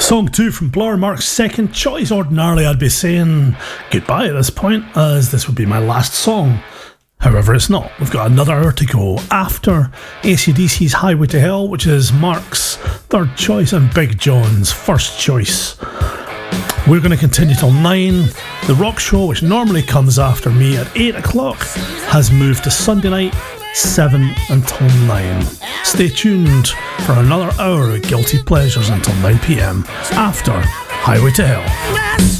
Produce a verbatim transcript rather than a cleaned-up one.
Song two from Blur, Mark's second choice. Ordinarily I'd be saying goodbye at this point, as this would be my last song. However, it's not. We've got another hour to go after A C D C's Highway to Hell, which is Mark's third choice and Big John's first choice. We're going to continue till nine. The rock show, which normally comes after me at eight o'clock, has moved to Sunday night, seven until nine. Stay tuned for another hour of Guilty Pleasures until nine p.m. after Highway to Hell.